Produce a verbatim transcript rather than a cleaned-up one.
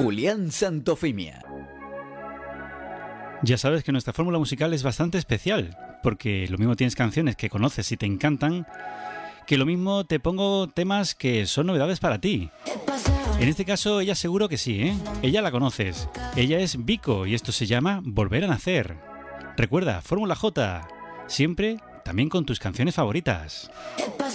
Julián Santofimia. Ya sabes que nuestra fórmula musical es bastante especial, porque lo mismo tienes canciones que conoces y te encantan, que lo mismo te pongo temas que son novedades para ti. En este caso ella seguro que sí, ¿eh? Ella la conoces. Ella es Vico y esto se llama Volver a Nacer. Recuerda, Fórmula J, siempre también con tus canciones favoritas.